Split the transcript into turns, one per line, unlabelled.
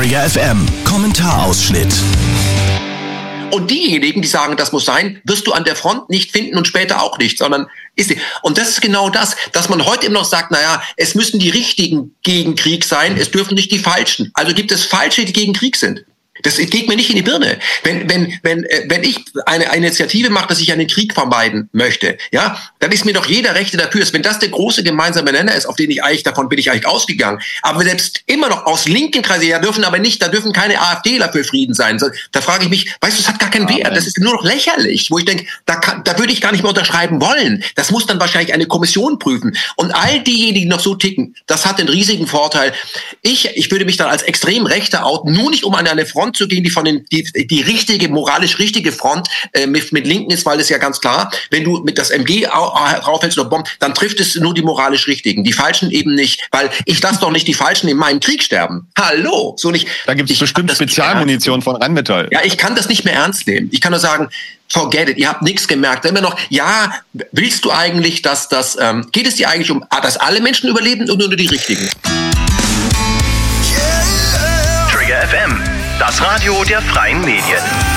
Trigger FM, Kommentarausschnitt.
Und diejenigen, die sagen, das muss sein, wirst du an der Front nicht finden und später auch nicht, sondern ist sie. Und das ist genau das, dass man heute immer noch sagt, naja, es müssen die Richtigen gegen Krieg sein, es dürfen nicht die Falschen. Also gibt es Falsche, die gegen Krieg sind. Das geht mir nicht in die Birne. Wenn ich eine Initiative mache, dass ich einen Krieg vermeiden möchte, ja, dann ist mir doch jeder Rechte dafür. Wenn das der große gemeinsame Nenner ist, davon bin ich eigentlich ausgegangen. Aber selbst immer noch aus linken Kreisen, da dürfen keine AfDler für Frieden sein. Da frage ich mich, weißt du, das hat gar keinen Wert. Das ist nur noch lächerlich, wo ich denke, da würde ich gar nicht mehr unterschreiben wollen. Das muss dann wahrscheinlich eine Kommission prüfen. Und all diejenigen, die noch so ticken, das hat den riesigen Vorteil. Ich würde mich dann als extrem Rechter outen, nur nicht um an eine Front zu gehen, die richtige, moralisch richtige Front mit Linken ist, weil es ja ganz klar, wenn du mit das MG raufhältst oder Bomben, dann trifft es nur die moralisch Richtigen, die Falschen eben nicht, weil ich lasse doch nicht die Falschen in meinem Krieg sterben. Hallo, so nicht.
Da gibt es bestimmt Spezialmunition von Rheinmetall.
Ja, ich kann das nicht mehr ernst nehmen. Ich kann nur sagen, forget it, ihr habt nichts gemerkt. Immer noch, ja, willst du eigentlich, dass das, geht es dir eigentlich um, dass alle Menschen überleben oder nur die Richtigen?
Trigger FM, das Radio der freien Medien.